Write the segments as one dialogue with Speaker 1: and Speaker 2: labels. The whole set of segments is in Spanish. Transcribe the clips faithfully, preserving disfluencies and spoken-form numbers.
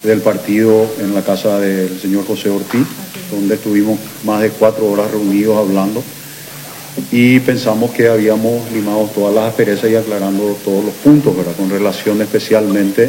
Speaker 1: del partido en la casa del señor José Ortiz, donde estuvimos más de cuatro horas reunidos hablando y pensamos que habíamos limado todas las asperezas y aclarando todos los puntos, ¿verdad?, con relación especialmente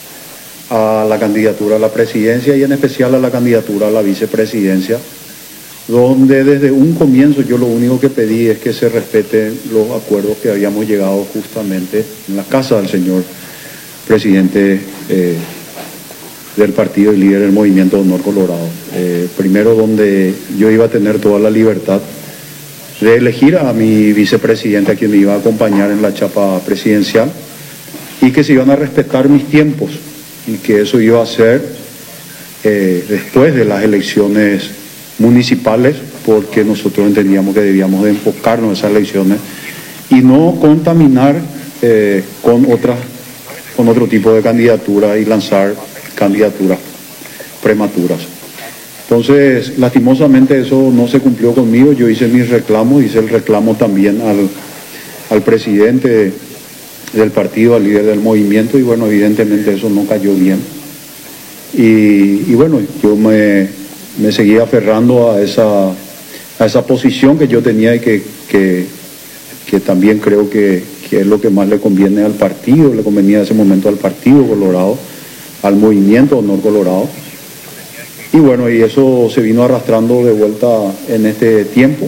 Speaker 1: a la candidatura a la presidencia y en especial a la candidatura a la vicepresidencia, donde desde un comienzo yo lo único que pedí es que se respeten los acuerdos que habíamos llegado justamente en la casa del señor presidente eh, del partido y líder del Movimiento Honor Colorado. Eh, primero, donde yo iba a tener toda la libertad de elegir a mi vicepresidente, a quien me iba a acompañar en la chapa presidencial, y que se iban a respetar mis tiempos, y que eso iba a ser eh, después de las elecciones municipales, porque nosotros entendíamos que debíamos de enfocarnos en esas elecciones y no contaminar eh, con otras, con otro tipo de candidatura y lanzar candidaturas prematuras. Entonces, lastimosamente eso no se cumplió conmigo. Yo hice mis reclamos, hice el reclamo también al, al presidente del partido, al líder del movimiento, y bueno, evidentemente eso no cayó bien. Y, y bueno, yo me, me seguía aferrando a esa, a esa posición que yo tenía y que, que, que también creo que, que es lo que más le conviene al partido, le convenía en ese momento al Partido Colorado, al Movimiento Honor Colorado. Y bueno, y eso se vino arrastrando de vuelta en este tiempo.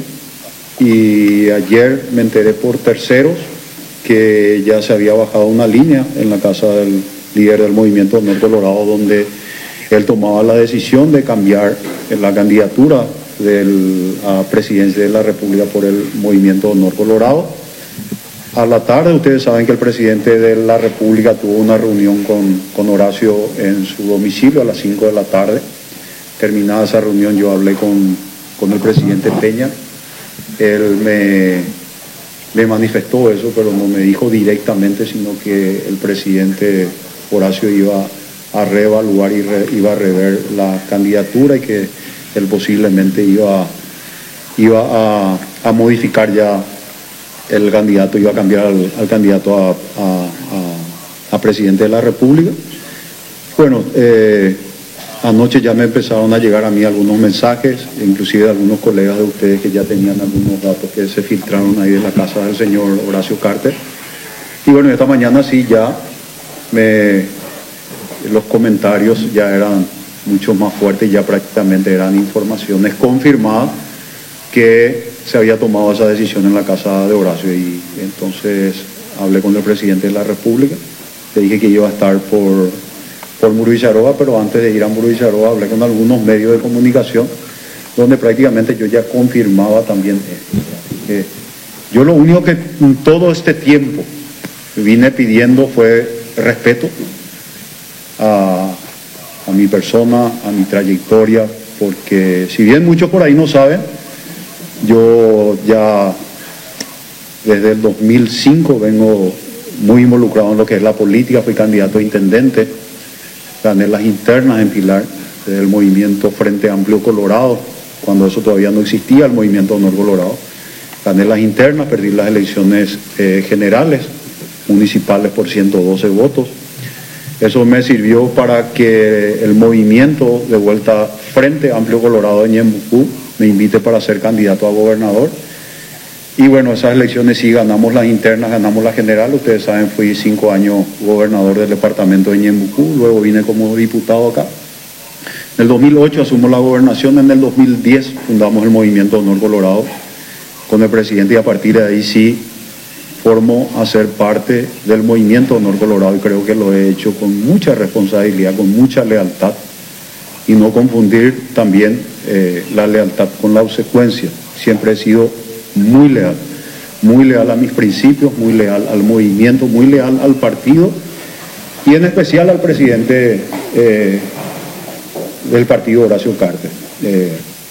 Speaker 1: Y ayer me enteré por terceros que ya se había bajado una línea en la casa del líder del Movimiento Honor Colorado, donde él tomaba la decisión de cambiar la candidatura del, a presidencia de la República por el Movimiento Honor Colorado. A la tarde, ustedes saben que el presidente de la República tuvo una reunión con, con Horacio en su domicilio a las cinco de la tarde. Terminada esa reunión, yo hablé con, con el presidente Peña. Él me, me manifestó eso, pero no me dijo directamente, sino que el presidente Horacio iba a reevaluar y re, iba a rever la candidatura y que él posiblemente iba, iba a, a modificar ya el candidato, iba a cambiar al, al candidato a, a, a, a presidente de la República. Bueno, eh, anoche ya me empezaron a llegar a mí algunos mensajes, inclusive de algunos colegas de ustedes que ya tenían algunos datos que se filtraron ahí de la casa del señor Horacio Carter. Y bueno, esta mañana sí ya me, los comentarios ya eran mucho más fuertes, ya prácticamente eran informaciones confirmadas que se había tomado esa decisión en la casa de Horacio. Y entonces hablé con el presidente de la República, le dije que iba a estar por... por Muruizaroa, pero antes de ir a Muruizaroa hablé con algunos medios de comunicación donde prácticamente yo ya confirmaba también esto. Eh, yo lo único que en todo este tiempo vine pidiendo fue respeto a, a mi persona, a mi trayectoria, porque si bien muchos por ahí no saben, yo ya desde el dos mil cinco vengo muy involucrado en lo que es la política, fui candidato a intendente, gané las internas en Pilar del movimiento Frente Amplio Colorado, cuando eso todavía no existía, el movimiento Honor Colorado. Gané las internas, perdí las elecciones eh, generales, municipales por ciento doce votos. Eso me sirvió para que el movimiento de vuelta Frente Amplio Colorado de Ñembucú me invite para ser candidato a gobernador. Y bueno, esas elecciones sí ganamos las internas, ganamos la general. Ustedes saben, fui cinco años gobernador del departamento de Ñembucú, luego vine como diputado acá. En el dos mil ocho asumo la gobernación, en el dos mil diez fundamos el Movimiento Honor Colorado con el presidente y a partir de ahí sí formo a ser parte del Movimiento Honor Colorado y creo que lo he hecho con mucha responsabilidad, con mucha lealtad y no confundir también eh, la lealtad con la obsecuencia. Siempre he sido muy leal, muy leal a mis principios, muy leal al movimiento, muy leal al partido y en especial al presidente eh, del partido, Horacio Carter. Eh,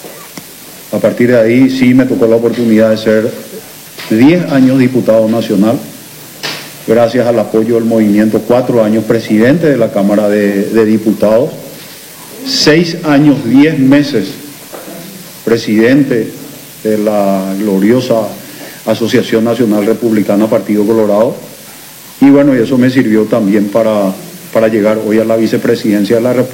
Speaker 1: a partir de ahí sí me tocó la oportunidad de ser diez años diputado nacional, gracias al apoyo del movimiento, cuatro años presidente de la Cámara de, de Diputados, seis años, diez meses presidente de la gloriosa Asociación Nacional Republicana Partido Colorado. Y bueno, y eso me sirvió también para, para llegar hoy a la vicepresidencia de la República.